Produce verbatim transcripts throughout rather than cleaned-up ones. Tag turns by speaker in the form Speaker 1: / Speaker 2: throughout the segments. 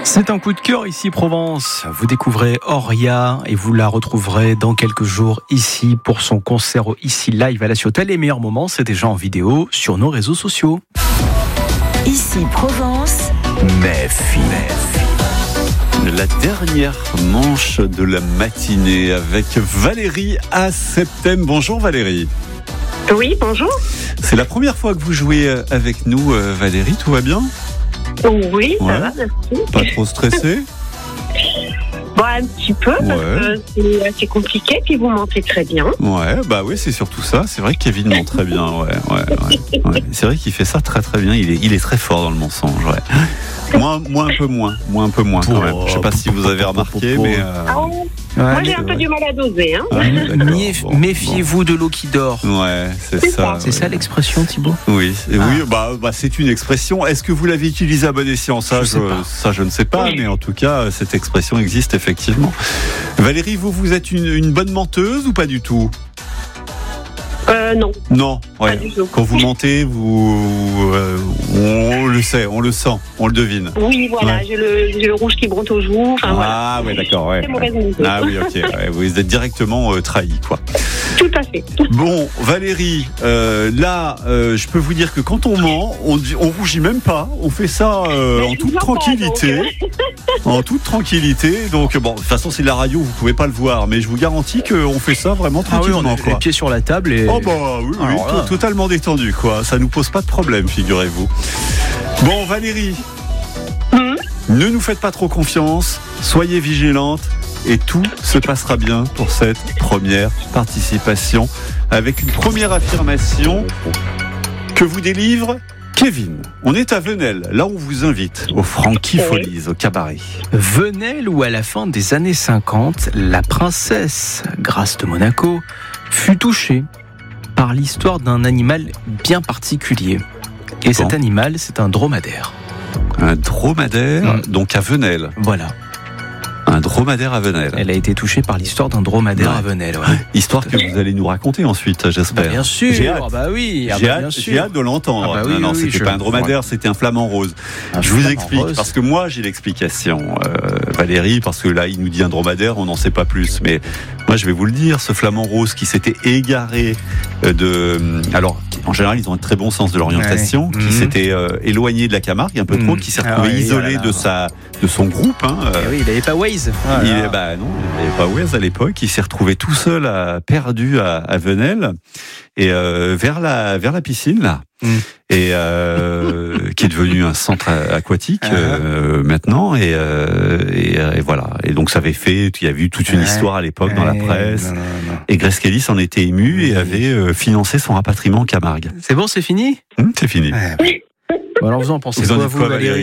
Speaker 1: C'est un coup de cœur ici Provence. Vous découvrez Auria et vous la retrouverez dans quelques jours ici pour son concert au Ici Live à La Ciotat. Les meilleurs moments, c'est déjà en vidéo sur nos réseaux sociaux.
Speaker 2: Ici Provence.
Speaker 3: Mephi. La dernière manche de la matinée avec Valérie à Septem. Bonjour Valérie.
Speaker 4: Oui, bonjour.
Speaker 3: C'est la première fois que vous jouez avec nous, Valérie, tout va bien ?
Speaker 4: Oui, ça
Speaker 3: ouais.
Speaker 4: va, merci.
Speaker 3: Pas trop stressé ?
Speaker 4: Bon, un petit peu, parce
Speaker 3: ouais.
Speaker 4: que c'est assez compliqué, puis vous mentez très bien.
Speaker 3: Ouais, bah oui, c'est surtout ça. C'est vrai que Kevin ment très bien, ouais, ouais, ouais, ouais. C'est vrai qu'il fait ça très très bien. Il est, il est très fort dans le mensonge, ouais. Moi, moi un peu moins, moi un peu moins quand même. Je sais pas si vous avez remarqué, mais. Euh...
Speaker 4: Ah,
Speaker 1: Ouais,
Speaker 4: moi, j'ai un
Speaker 1: ouais.
Speaker 4: peu du mal à doser. Hein.
Speaker 3: Ah,
Speaker 1: Méf-
Speaker 3: bon,
Speaker 1: méfiez-vous bon. de l'eau qui dort.
Speaker 3: Ouais, c'est,
Speaker 4: c'est
Speaker 3: ça.
Speaker 4: ça.
Speaker 1: C'est ça l'expression, Thibaut ?
Speaker 3: Oui,
Speaker 1: Ah.
Speaker 3: oui, bah, bah c'est une expression. Est-ce que vous l'avez utilisée à bon escient ? Ça,
Speaker 1: je,
Speaker 3: je,
Speaker 1: sais pas.
Speaker 3: ça, je ne sais pas,
Speaker 4: Oui.
Speaker 3: mais en tout cas, cette expression existe effectivement. Valérie, vous, vous êtes une, une bonne menteuse ou pas du tout ?
Speaker 4: Euh, non.
Speaker 3: Non, ouais.
Speaker 4: Pas du tout.
Speaker 3: Quand vous mentez, vous, euh, on le sait, on le sent, on le devine.
Speaker 4: Oui, voilà,
Speaker 3: Ouais.
Speaker 4: j'ai, le, j'ai le rouge qui bronte aux joues. Enfin, voilà.
Speaker 3: Ah ouais, d'accord, ouais.
Speaker 4: C'est mauvaise menteuse.
Speaker 3: Ah oui, ok, ouais, vous êtes directement euh, trahi, quoi.
Speaker 4: Tout à fait.
Speaker 3: Bon, Valérie, euh, là, euh, je peux vous dire que quand on ment, on, dit- on rougit même pas. On fait ça euh,
Speaker 4: Mais
Speaker 3: en
Speaker 4: je
Speaker 3: toute
Speaker 4: vous entends,
Speaker 3: tranquillité. En toute tranquillité. Donc, bon, de toute façon, c'est de la radio, vous pouvez pas le voir, mais je vous garantis qu'on fait ça vraiment
Speaker 1: Ah oui,
Speaker 3: tranquillement,
Speaker 1: on a
Speaker 3: quoi.
Speaker 1: les pieds sur la table et.
Speaker 3: Oh bah oui, oui,
Speaker 1: Alors là.
Speaker 3: to- totalement détendu, quoi. Ça nous pose pas de problème, figurez-vous. Bon, Valérie,
Speaker 4: Hum.
Speaker 3: ne nous faites pas trop confiance, soyez vigilante et tout se passera bien pour cette première participation avec une première affirmation que vous délivre Kevin. On est à Venelle, là on vous invite au Frankie
Speaker 4: Oui.
Speaker 3: Folies, au cabaret.
Speaker 1: Venelle où à la fin des années cinquante, la princesse Grâce de Monaco fut touchée par l'histoire d'un animal bien particulier. Et
Speaker 3: Bon.
Speaker 1: cet animal, c'est un dromadaire.
Speaker 3: Un dromadaire,
Speaker 1: Hum.
Speaker 3: donc à Venelle.
Speaker 1: Voilà.
Speaker 3: Un dromadaire à Venelle.
Speaker 1: Elle a été touchée par l'histoire d'un dromadaire
Speaker 3: Ouais.
Speaker 1: à Venelle. Ouais.
Speaker 3: Histoire que vous allez nous raconter ensuite, j'espère.
Speaker 1: Bah, bien sûr.
Speaker 3: J'ai hâte.
Speaker 1: Ah bah oui. Ah
Speaker 3: J'ai
Speaker 1: bah
Speaker 3: hâte,
Speaker 1: bien
Speaker 3: j'ai
Speaker 1: sûr.
Speaker 3: hâte de l'entendre.
Speaker 1: Ah bah oui,
Speaker 3: non, non,
Speaker 1: oui, oui,
Speaker 3: c'était
Speaker 1: je-
Speaker 3: pas un dromadaire, c'était un flamant rose.
Speaker 1: Un
Speaker 3: je vous
Speaker 1: flamant
Speaker 3: explique,
Speaker 1: rose.
Speaker 3: parce que moi j'ai l'explication, euh, Valérie, parce que là il nous dit un dromadaire, on n'en sait pas plus. Mais moi je vais vous le dire, ce flamant rose qui s'était égaré euh, de... Alors, en général, ils ont un très bon sens de l'orientation,
Speaker 1: Ouais.
Speaker 3: qui
Speaker 1: Mhm.
Speaker 3: s'était euh, éloigné de la Camargue un peu trop,
Speaker 1: Mhm.
Speaker 3: qui s'est
Speaker 1: Ah
Speaker 3: retrouvé
Speaker 1: ouais,
Speaker 3: isolé
Speaker 1: voilà.
Speaker 3: de, sa, de son groupe. Hein, euh,
Speaker 1: Eh oui, il n'avait pas Waze. Voilà.
Speaker 3: il est, bah non, il n'avait pas Waze à l'époque. Il s'est retrouvé tout seul, à, perdu à, à Venelle, et euh, vers la vers la piscine là,
Speaker 1: Mm.
Speaker 3: et euh, qui est devenu un centre aquatique euh, maintenant, et, euh, et, et voilà. Et donc ça avait fait, il y a eu toute une
Speaker 1: Ouais.
Speaker 3: histoire à l'époque dans la
Speaker 1: Ouais,
Speaker 3: presse.
Speaker 1: non, non, non.
Speaker 3: Et Grace Kelly s'en était émue et
Speaker 1: Oui.
Speaker 3: avait euh, financé son rapatriement en Camargue.
Speaker 1: C'est bon, c'est fini.
Speaker 3: Hum, c'est fini.
Speaker 1: Ouais, bah. Bon, alors vous en pensez
Speaker 3: Vous en
Speaker 1: quoi,
Speaker 3: dites
Speaker 1: vous,
Speaker 3: quoi,
Speaker 1: Valérie
Speaker 3: Valérie ?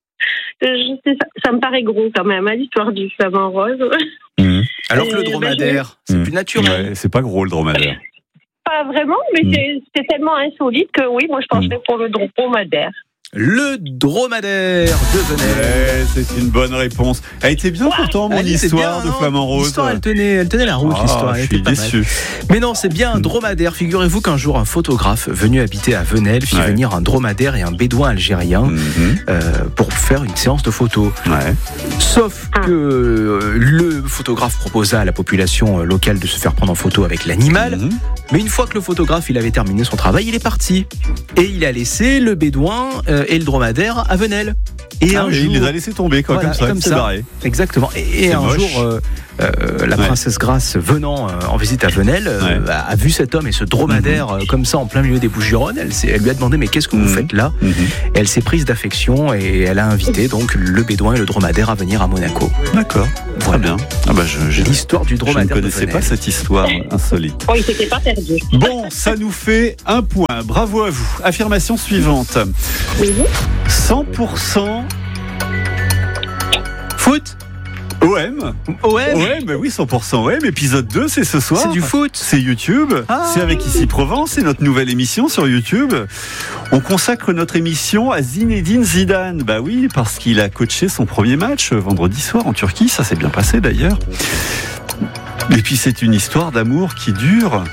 Speaker 4: Je sais, ça, ça me paraît gros quand même, hein, l'histoire du flamant rose.
Speaker 3: Hum.
Speaker 1: Alors que le
Speaker 4: Euh,
Speaker 1: dromadaire, c'est
Speaker 3: Hum.
Speaker 1: plus naturel.
Speaker 3: Ouais, c'est pas gros le dromadaire.
Speaker 4: Pas vraiment, mais
Speaker 3: Mm.
Speaker 4: c'est, c'est tellement insolite que oui, moi je penserais pour le dromadaire.
Speaker 1: Le dromadaire de Venelle.
Speaker 3: Ouais, c'est une bonne réponse. Elle était bien pourtant mon
Speaker 1: Ah, c'est
Speaker 3: histoire
Speaker 1: bien,
Speaker 3: de
Speaker 1: non
Speaker 3: flamant rose.
Speaker 1: L'histoire, elle tenait, elle tenait la route,
Speaker 3: Ah,
Speaker 1: l'histoire. Elle
Speaker 3: je
Speaker 1: était
Speaker 3: suis
Speaker 1: pas mal.
Speaker 3: déçu.
Speaker 1: Mais non, c'est bien un dromadaire. Figurez-vous qu'un jour, un photographe venu habiter à Venelle fit
Speaker 3: Ouais.
Speaker 1: venir un dromadaire et un bédouin algérien
Speaker 3: Mhm.
Speaker 1: euh, pour faire une séance de photos.
Speaker 3: Ouais.
Speaker 1: Sauf que euh, le photographe proposa à la population euh, locale de se faire prendre en photo avec l'animal.
Speaker 3: Mhm.
Speaker 1: Mais une fois que le photographe il avait terminé son travail, il est parti. Et il a laissé le bédouin euh, et le dromadaire à Venelle. Et
Speaker 3: Ah
Speaker 1: un
Speaker 3: oui,
Speaker 1: jour,
Speaker 3: il les a laissés tomber quoi,
Speaker 1: Voilà,
Speaker 3: comme ça,
Speaker 1: comme
Speaker 3: il s'est
Speaker 1: ça.
Speaker 3: barré.
Speaker 1: exactement. Et, et
Speaker 3: C'est
Speaker 1: un
Speaker 3: moche.
Speaker 1: jour, euh, euh, la
Speaker 3: Ouais.
Speaker 1: princesse Grace venant euh, en visite à Venelle euh,
Speaker 3: Ouais.
Speaker 1: a, a vu cet homme et ce dromadaire euh, comme ça en plein milieu des Bouches-du-Rhône. Elle, s'est- elle lui a demandé mais qu'est-ce que vous
Speaker 3: Mhm.
Speaker 1: faites là ?
Speaker 3: Mhm.
Speaker 1: Et elle s'est prise d'affection et elle a invité donc le bédouin et le dromadaire à venir à Monaco.
Speaker 3: D'accord, très
Speaker 1: Voilà.
Speaker 3: bien. Ah bah je, je,
Speaker 1: L'histoire du
Speaker 3: je ne
Speaker 1: dromadaire de
Speaker 3: connaissais
Speaker 1: Venelle.
Speaker 3: pas cette histoire insolite.
Speaker 4: Oh, il s'était pas perdu.
Speaker 3: Bon, ça nous fait un point. Bravo à vous. Affirmation suivante. cent pour cent
Speaker 1: Foot
Speaker 3: O M.
Speaker 1: O M
Speaker 3: Ouais, bah oui, cent pour cent O M. Épisode deux, c'est ce soir.
Speaker 1: C'est du foot.
Speaker 3: C'est YouTube,
Speaker 1: Ah.
Speaker 3: c'est avec Ici Provence, c'est notre nouvelle émission sur YouTube. On consacre notre émission à Zinedine Zidane. Bah oui, parce qu'il a coaché son premier match vendredi soir en Turquie, ça s'est bien passé d'ailleurs. Et puis c'est une histoire d'amour qui dure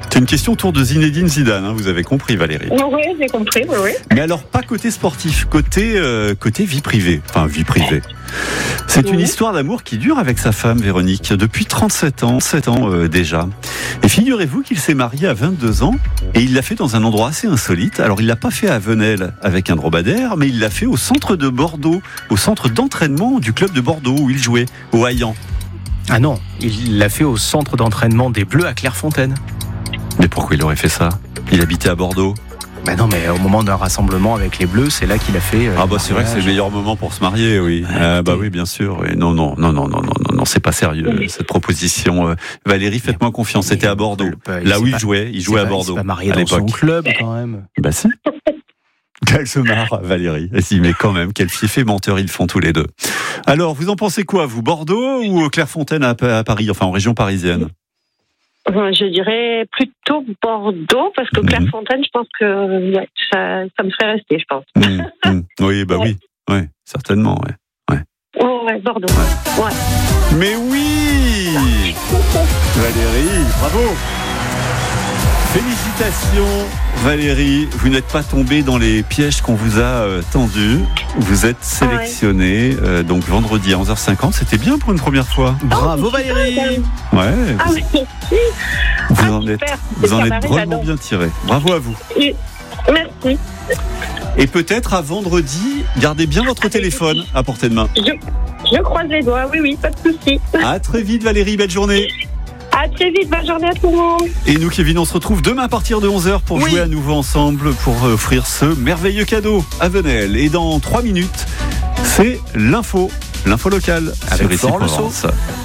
Speaker 3: C'est une question autour de Zinedine Zidane, hein, vous avez compris Valérie.
Speaker 4: Oui, j'ai compris, oui, oui.
Speaker 3: Mais alors pas côté sportif, côté, euh, côté vie privée. Enfin, vie privée. C'est
Speaker 4: Oui.
Speaker 3: une histoire d'amour qui dure avec sa femme Véronique depuis trente-sept ans, sept ans euh, déjà. Et figurez-vous qu'il s'est marié à vingt-deux ans et il l'a fait dans un endroit assez insolite. Alors il l'a pas fait à Venelle avec un dromadaire, mais il l'a fait au centre de Bordeaux, au centre d'entraînement du club de Bordeaux où il jouait, au Haillan.
Speaker 1: Ah non, il l'a fait au centre d'entraînement des Bleus à Clairefontaine.
Speaker 3: Mais pourquoi il aurait fait ça? Il habitait à Bordeaux.
Speaker 1: Ben non, mais au moment d'un rassemblement avec les Bleus, c'est là qu'il a fait. Euh,
Speaker 3: Ah bah c'est vrai que c'est le meilleur moment pour se marier, oui. Ah, bah oui, bien sûr. Oui. Non, non, non, non, non, non, non, non, c'est pas sérieux cette proposition. Euh, Valérie, faites-moi confiance. C'était à Bordeaux,
Speaker 1: Pas-
Speaker 3: là où il
Speaker 1: pas-
Speaker 3: jouait. Il jouait à
Speaker 1: pas-
Speaker 3: Bordeaux
Speaker 1: Il s'est pas marié
Speaker 3: à
Speaker 1: dans son
Speaker 3: l'époque.
Speaker 1: club quand même.
Speaker 3: Bah si. Elle se marre, Valérie. Elle se dit, mais quand même, quel fief et menteur ils font tous les deux. Alors, vous en pensez quoi, vous, Bordeaux ou Clairefontaine à, à Paris, enfin en région parisienne?
Speaker 4: Euh, Je dirais plutôt Bordeaux, parce que
Speaker 3: Mhm.
Speaker 4: Clairefontaine, je pense que ouais, ça, ça me ferait rester, je pense.
Speaker 3: Mmh, mmh. Oui, bah oui, oui, certainement, ouais.
Speaker 4: Oh, ouais, Bordeaux. Ouais.
Speaker 3: Mais oui, Valérie, bravo. Félicitations Valérie, vous n'êtes pas tombée dans les pièges qu'on vous a euh, tendus. Vous êtes sélectionnée euh, donc vendredi à onze heures cinquante. C'était bien pour une première fois.
Speaker 1: Bravo Valérie.
Speaker 3: Ouais,
Speaker 4: Ah
Speaker 3: vous,
Speaker 4: oui, merci.
Speaker 3: vous
Speaker 4: Ah,
Speaker 3: en êtes,
Speaker 4: super.
Speaker 3: vous en
Speaker 4: Ça
Speaker 3: êtes
Speaker 4: m'arrive,
Speaker 3: drôlement
Speaker 4: j'adore.
Speaker 3: bien tiré. Bravo à vous.
Speaker 4: Merci.
Speaker 3: Et peut-être à vendredi, gardez bien votre téléphone à portée de main.
Speaker 4: Je, je croise les doigts, oui, oui, pas de souci.
Speaker 3: À très vite Valérie, belle journée.
Speaker 4: À très vite, bonne journée à tout le monde.
Speaker 3: Et nous, Kevin, on se retrouve demain à partir de onze heures pour
Speaker 1: Oui.
Speaker 3: jouer à nouveau ensemble, pour offrir ce merveilleux cadeau à Venelle. Et dans trois minutes, c'est l'info, l'info locale
Speaker 1: Avec
Speaker 3: sur Ici
Speaker 1: Florent
Speaker 3: Provence.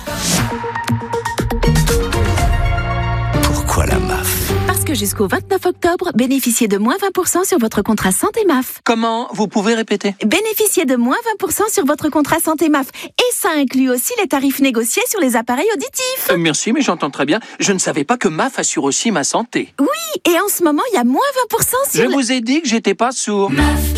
Speaker 5: Pourquoi la M A F?
Speaker 2: Parce que jusqu'au vingt-neuf octobre, bénéficiez de moins vingt pour cent sur votre contrat santé M A F.
Speaker 5: Comment? Vous pouvez répéter?
Speaker 2: Bénéficiez de moins vingt pour cent sur votre contrat santé M A F. Et ça inclut aussi les tarifs négociés sur les appareils auditifs.
Speaker 5: Euh, merci, mais j'entends très bien. Je ne savais pas que M A F assure aussi ma santé.
Speaker 2: Et en ce moment, il y a moins vingt pour cent
Speaker 5: Je
Speaker 2: sur... les-
Speaker 5: vous ai dit que j'étais pas sourd.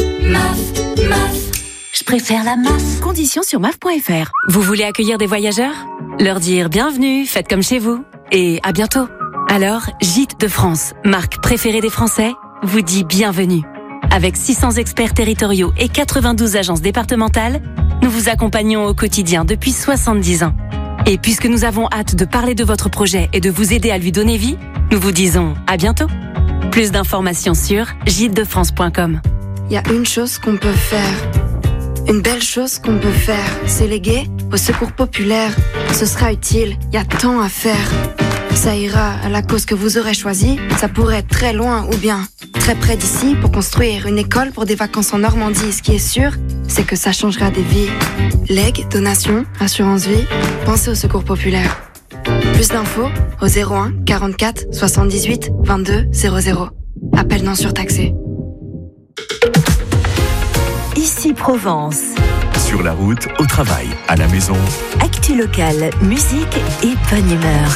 Speaker 2: Je préfère la M A F. Conditions sur M A F point F R.
Speaker 6: Vous voulez accueillir des voyageurs? Leur dire bienvenue, faites comme chez vous. Et à bientôt. Alors, Gîtes de France, marque préférée des Français, vous dit bienvenue. Avec six cents experts territoriaux et quatre-vingt-douze agences départementales, nous vous accompagnons au quotidien depuis soixante-dix ans. Et puisque nous avons hâte de parler de votre projet et de vous aider à lui donner vie, nous vous disons à bientôt. Plus d'informations sur gîtes de france point com.
Speaker 7: Il y a une chose qu'on peut faire. Une belle chose qu'on peut faire. Se léguer au secours populaire. Ce sera utile, il y a tant à faire. Ça ira à la cause que vous aurez choisie. Ça pourrait être très loin ou bien très près d'ici pour construire une école pour des vacances en Normandie. Ce qui est sûr, c'est que ça changera des vies. Legs, donations, assurance vie, pensez au secours populaire. Plus d'infos au zéro un quarante-quatre soixante-dix-huit vingt-deux zéro zéro. Appel non surtaxé.
Speaker 2: Ici Provence.
Speaker 8: Sur la route, au travail, à la maison.
Speaker 2: Actu locale, musique et bonne humeur.